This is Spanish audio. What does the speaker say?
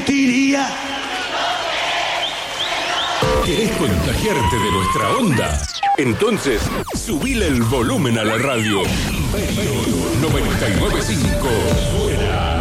mentiría. ¿Querés contagiarte de nuestra onda? Entonces, subile el volumen a la radio. 99.5. Fuera.